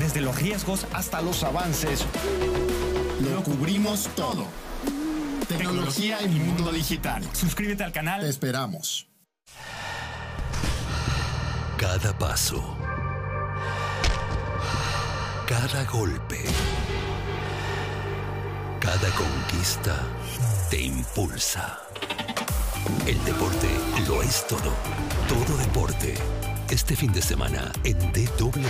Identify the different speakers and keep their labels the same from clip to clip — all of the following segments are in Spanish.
Speaker 1: Desde los riesgos hasta los avances, lo cubrimos todo. Tecnología y mundo digital. Suscríbete al canal.
Speaker 2: Te esperamos.
Speaker 3: Cada paso, cada golpe, cada conquista te impulsa. El deporte lo es todo. Todo deporte. Este fin de semana en DW.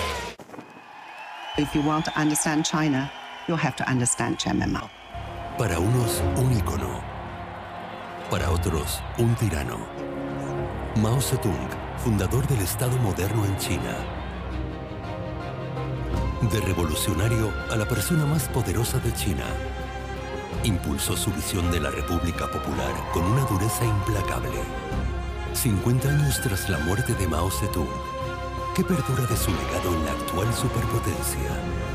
Speaker 4: If you want to understand China, you'll have to understand Chairman Mao.
Speaker 3: Para unos, un ícono. Para otros, un tirano. Mao Zedong, fundador del Estado moderno en China. De revolucionario a la persona más poderosa de China. Impulsó su visión de la República Popular con una dureza implacable. 50 años tras la muerte de Mao Zedong, ¿qué perdura de su legado en la actual superpotencia?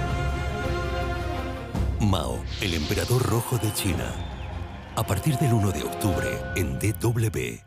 Speaker 3: Mao, el emperador rojo de China. A partir del 1 de octubre en DW.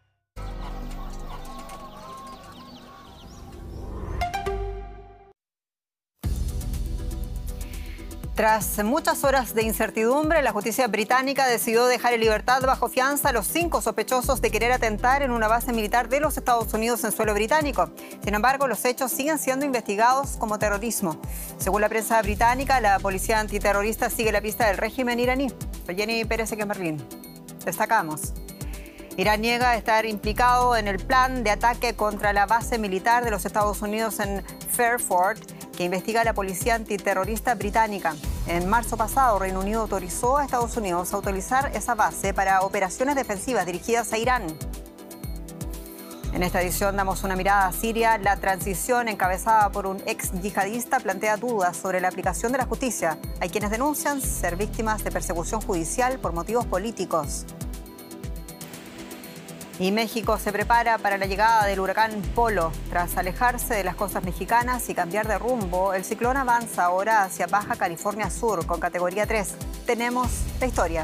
Speaker 5: Tras muchas horas de incertidumbre, la justicia británica decidió dejar en libertad bajo fianza a los 5 sospechosos de querer atentar en una base militar de los Estados Unidos en suelo británico. Sin embargo, los hechos siguen siendo investigados como terrorismo. Según la prensa británica, la policía antiterrorista sigue la pista del régimen iraní. Jenny Pérez en Berlín. Destacamos. Irán niega estar implicado en el plan de ataque contra la base militar de los Estados Unidos en Fairford, que investiga la policía antiterrorista británica. En marzo pasado, Reino Unido autorizó a Estados Unidos a utilizar esa base para operaciones defensivas dirigidas a Irán. En esta edición damos una mirada a Siria. La transición encabezada por un ex yihadista plantea dudas sobre la aplicación de la justicia. Hay quienes denuncian ser víctimas de persecución judicial por motivos políticos. Y México se prepara para la llegada del huracán Polo. Tras alejarse de las costas mexicanas y cambiar de rumbo, el ciclón avanza ahora hacia Baja California Sur con categoría 3. Tenemos la historia.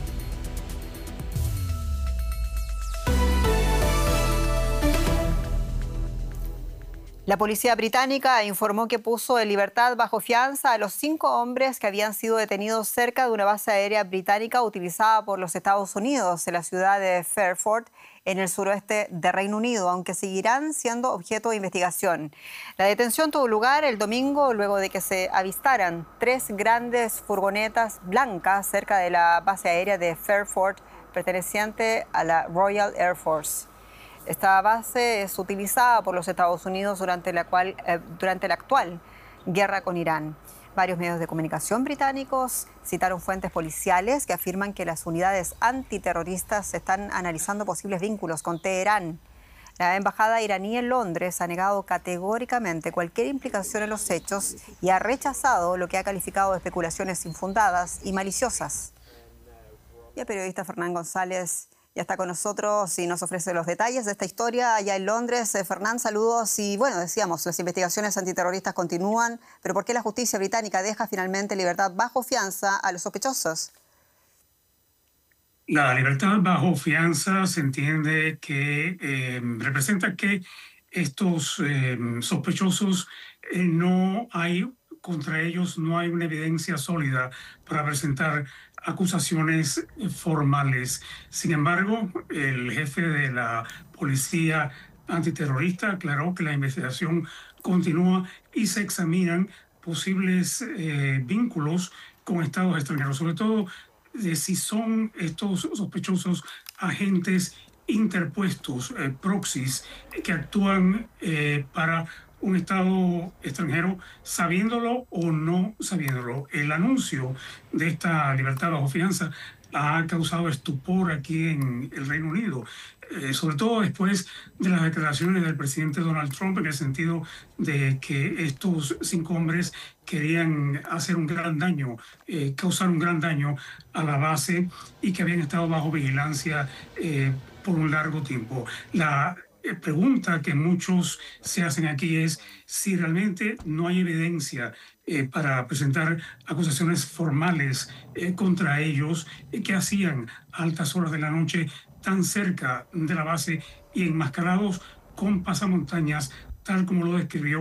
Speaker 5: La policía británica informó que puso en libertad bajo fianza a los 5 hombres que habían sido detenidos cerca de una base aérea británica utilizada por los Estados Unidos en la ciudad de Fairford, en el suroeste de Reino Unido, aunque seguirán siendo objeto de investigación. La detención tuvo lugar el domingo luego de que se avistaran 3 grandes furgonetas blancas cerca de la base aérea de Fairford, perteneciente a la Royal Air Force. Esta base es utilizada por los Estados Unidos durante la actual guerra con Irán. Varios medios de comunicación británicos citaron fuentes policiales que afirman que las unidades antiterroristas están analizando posibles vínculos con Teherán. La embajada iraní en Londres ha negado categóricamente cualquier implicación en los hechos y ha rechazado lo que ha calificado de especulaciones infundadas y maliciosas. Y el periodista Fernán González ya está con nosotros y nos ofrece los detalles de esta historia allá en Londres. Fernán, saludos. Y bueno, decíamos, las investigaciones antiterroristas continúan, pero ¿por qué la justicia británica deja finalmente en libertad bajo fianza a los sospechosos?
Speaker 6: La libertad bajo fianza se entiende que representa que estos sospechosos contra ellos no hay una evidencia sólida para presentar acusaciones formales. Sin embargo, el jefe de la policía antiterrorista aclaró que la investigación continúa y se examinan posibles vínculos con estados extranjeros, sobre todo de si son estos sospechosos agentes interpuestos, proxies, que actúan para un estado extranjero, sabiéndolo o no sabiéndolo. El anuncio de esta libertad bajo fianza ha causado estupor aquí en el Reino Unido, sobre todo después de las declaraciones del presidente Donald Trump, en el sentido de que estos 5 hombres querían hacer un gran daño, causar un gran daño a la base y que habían estado bajo vigilancia por un largo tiempo. La pregunta que muchos se hacen aquí es si realmente no hay evidencia para presentar acusaciones formales contra ellos que hacían a altas horas de la noche tan cerca de la base y enmascarados con pasamontañas, tal como lo describió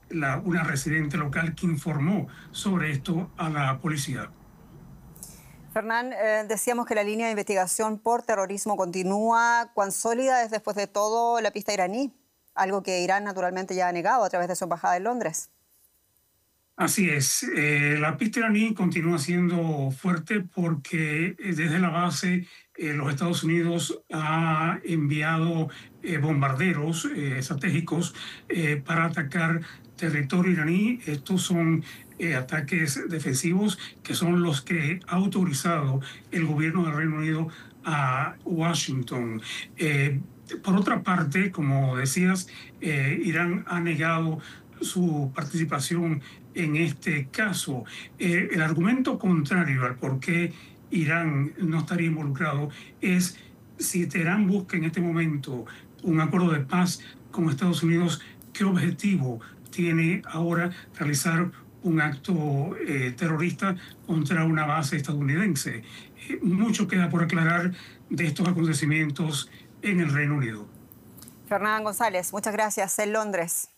Speaker 6: una residente local que informó sobre esto a la policía.
Speaker 5: Fernán, decíamos que la línea de investigación por terrorismo continúa. ¿Cuán sólida es después de todo la pista iraní? Algo que Irán naturalmente ya ha negado a través de su embajada en Londres.
Speaker 6: Así es, la pista iraní continúa siendo fuerte porque desde la base los Estados Unidos ha enviado bombarderos estratégicos para atacar territorio iraní. Estos son ataques defensivos que son los que ha autorizado el gobierno del Reino Unido a Washington. Por otra parte, como decías, Irán ha negado su participación en este caso. El argumento contrario al por qué Irán no estaría involucrado es si Teherán busca en este momento un acuerdo de paz con Estados Unidos, ¿qué objetivo tiene ahora realizar un acto terrorista contra una base estadounidense? Mucho queda por aclarar de estos acontecimientos en el Reino Unido.
Speaker 5: Fernán González, muchas gracias en Londres.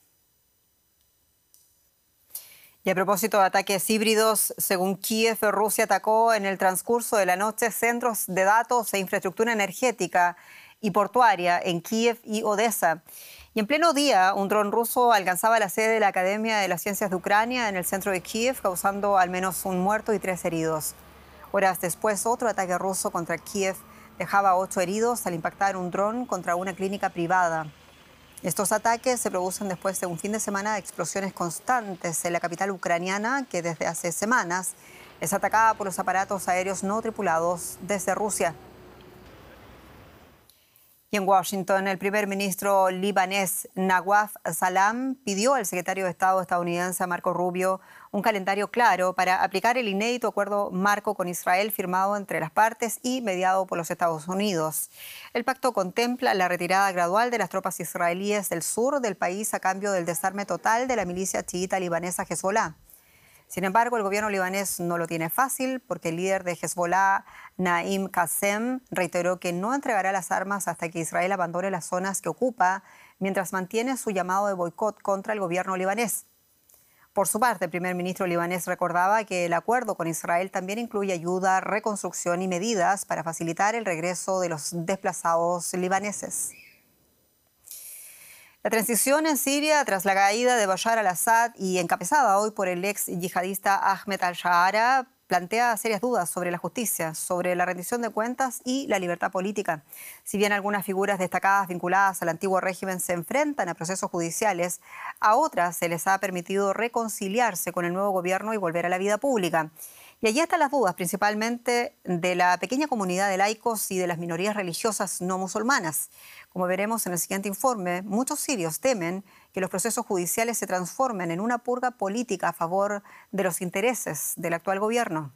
Speaker 5: Y a propósito de ataques híbridos, según Kiev, Rusia atacó en el transcurso de la noche centros de datos e infraestructura energética y portuaria en Kiev y Odessa. Y en pleno día, un dron ruso alcanzaba la sede de la Academia de las Ciencias de Ucrania en el centro de Kiev, causando al menos un muerto y 3 heridos. Horas después, otro ataque ruso contra Kiev dejaba 8 heridos al impactar un dron contra una clínica privada. Estos ataques se producen después de un fin de semana de explosiones constantes en la capital ucraniana, que desde hace semanas es atacada por los aparatos aéreos no tripulados desde Rusia. Y en Washington, el primer ministro libanés Nawaf Salam pidió al secretario de Estado estadounidense Marco Rubio un calendario claro para aplicar el inédito acuerdo marco con Israel firmado entre las partes y mediado por los Estados Unidos. El pacto contempla la retirada gradual de las tropas israelíes del sur del país a cambio del desarme total de la milicia chiita libanesa Hezbollah. Sin embargo, el gobierno libanés no lo tiene fácil porque el líder de Hezbollah, Naim Qassem, reiteró que no entregará las armas hasta que Israel abandone las zonas que ocupa, mientras mantiene su llamado de boicot contra el gobierno libanés. Por su parte, el primer ministro libanés recordaba que el acuerdo con Israel también incluye ayuda, reconstrucción y medidas para facilitar el regreso de los desplazados libaneses. La transición en Siria tras la caída de Bashar al-Assad y encabezada hoy por el ex yihadista Ahmed al-Shara plantea serias dudas sobre la justicia, sobre la rendición de cuentas y la libertad política. Si bien algunas figuras destacadas vinculadas al antiguo régimen se enfrentan a procesos judiciales, a otras se les ha permitido reconciliarse con el nuevo gobierno y volver a la vida pública. Y allí están las dudas, principalmente de la pequeña comunidad de laicos y de las minorías religiosas no musulmanas. Como veremos en el siguiente informe, muchos sirios temen que los procesos judiciales se transformen en una purga política a favor de los intereses del actual gobierno.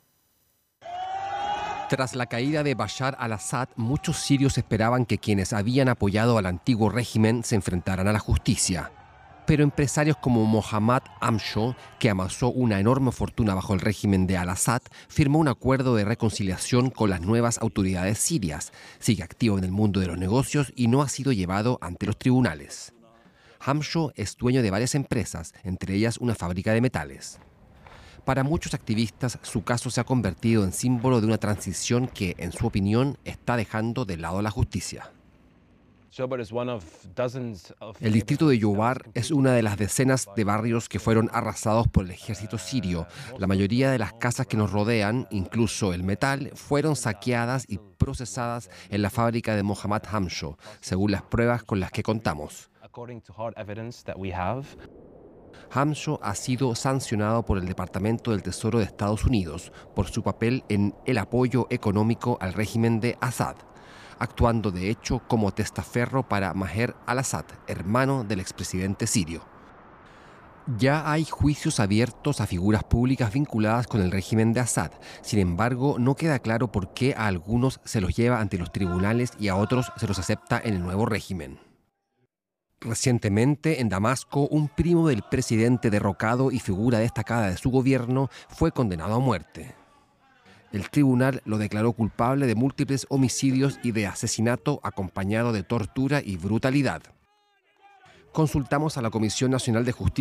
Speaker 2: Tras la caída de Bashar al-Assad, muchos sirios esperaban que quienes habían apoyado al antiguo régimen se enfrentaran a la justicia. Pero empresarios como Mohammad Amsho, que amasó una enorme fortuna bajo el régimen de al-Assad, firmó un acuerdo de reconciliación con las nuevas autoridades sirias. Sigue activo en el mundo de los negocios y no ha sido llevado ante los tribunales. Amsho es dueño de varias empresas, entre ellas una fábrica de metales. Para muchos activistas, su caso se ha convertido en símbolo de una transición que, en su opinión, está dejando de lado la justicia. El distrito de Yobar es una de las decenas de barrios que fueron arrasados por el ejército sirio. La mayoría de las casas que nos rodean, incluso el metal, fueron saqueadas y procesadas en la fábrica de Mohammad Amsho, según las pruebas con las que contamos. Amsho ha sido sancionado por el Departamento del Tesoro de Estados Unidos por su papel en el apoyo económico al régimen de Assad, actuando de hecho como testaferro para Maher al-Assad, hermano del expresidente sirio. Ya hay juicios abiertos a figuras públicas vinculadas con el régimen de Assad. Sin embargo, no queda claro por qué a algunos se los lleva ante los tribunales y a otros se los acepta en el nuevo régimen. Recientemente, en Damasco, un primo del presidente derrocado y figura destacada de su gobierno fue condenado a muerte. El tribunal lo declaró culpable de múltiples homicidios y de asesinato acompañado de tortura y brutalidad. Consultamos a la Comisión Nacional de Justicia